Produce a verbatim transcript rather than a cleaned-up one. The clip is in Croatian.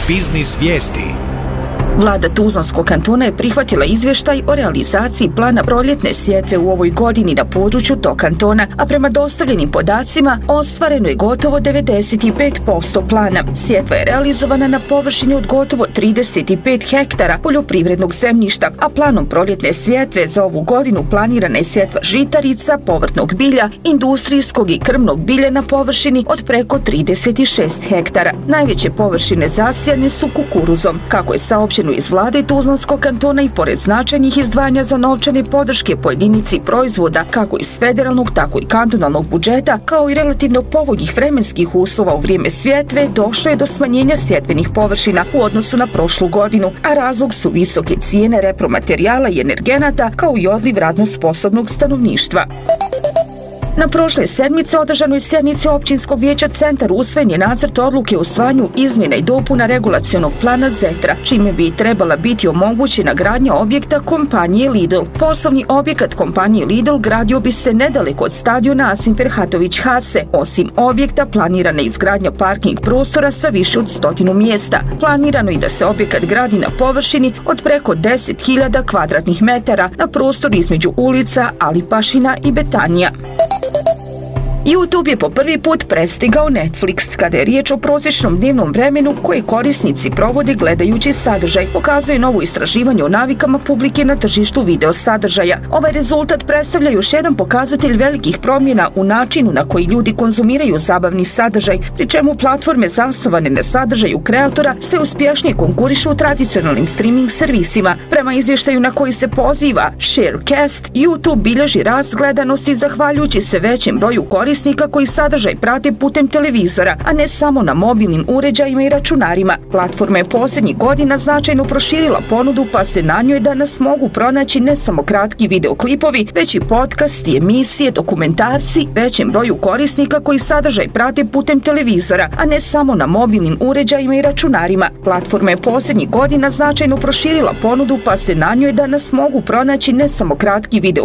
Biznis vijesti. Vlada Tuzlanskog kantona je prihvatila izvještaj o realizaciji plana proljetne sjetve u ovoj godini na području tog kantona, a prema dostavljenim podacima ostvareno je gotovo devedeset pet posto plana. Sjetva je realizovana na površini od gotovo trideset pet hektara poljoprivrednog zemljišta, a planom proljetne sjetve za ovu godinu planirana je sjetva žitarica, povrtnog bilja, industrijskog i krmnog bilja na površini od preko trideset šest hektara. Najveće površine zasijane su kukuruzom. Kako je saopćeno iz vlade Tuzlanskog kantona, i pored značajnih izdvajanja za novčane podrške po jedinici proizvoda, kako iz federalnog, tako i kantonalnog budžeta, kao i relativno povoljnih vremenskih uslova u vrijeme sjetve, došlo je do smanjenja sjetvenih površina u odnosu na prošlu godinu, a razlog su visoke cijene repromaterijala i energenata, kao i odliv radno sposobnog stanovništva. Na prošle sedmice održanoj sjednici Općinskog vijeća Centar usvojen je nacrt odluke o usvajanju izmjena i dopuna regulacionog plana Zetra, čime bi trebala biti omogućena gradnja objekta kompanije Lidl. Poslovni objekat kompanije Lidl gradio bi se nedaleko od stadiona Asim Ferhatović Hase. Osim objekta, planirana je izgradnja parking prostora sa više od stotinu mjesta. Planirano je da se objekat gradi na površini od preko deset hiljada kvadratnih metara na prostoru između ulica Alipašina i Betanija. YouTube je po prvi put prestigao Netflix kada je riječ o prosječnom dnevnom vremenu koje korisnici provode gledajući sadržaj, pokazuje novo istraživanje o navikama publike na tržištu video sadržaja. Ovaj rezultat predstavlja još jedan pokazatelj velikih promjena u načinu na koji ljudi konzumiraju zabavni sadržaj, pri čemu platforme zasnovane na sadržaju kreatora sve uspješnije konkurišu u tradicionalnim streaming servisima. Prema izvještaju na koji se poziva Sharecast, YouTube bilježi rast gledanosti zahvaljujući se većem broju korisnika koji sadržaj prate putem televizora, a ne samo na mobilnim uređajima i računarima. Platforma je posljednjih godina značajno proširila ponudu, pa se na njoj danas mogu pronaći ne samo kratki videoklipovi, već i podcasti, emisije, dokumentarci većem broju korisnika koji sadržaj prate putem televizora, a ne samo na mobilnim uređajima i računarima. Platforma je posljednjih godina značajno proširila ponudu, pa se na njoj danas mogu pronaći ne samo kratki video